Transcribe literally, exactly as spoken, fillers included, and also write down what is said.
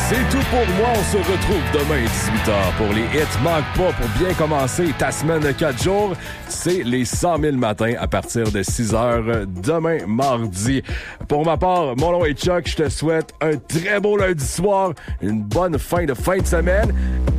C'est tout pour moi. On se retrouve demain dix-huit heures pour les hits. Manque pas pour bien commencer ta semaine de quatre jours. C'est les cent mille matins à partir de six heures demain mardi. Pour ma part, mon nom est Chuck. Je te souhaite un très beau lundi soir, une bonne fin de fin de semaine.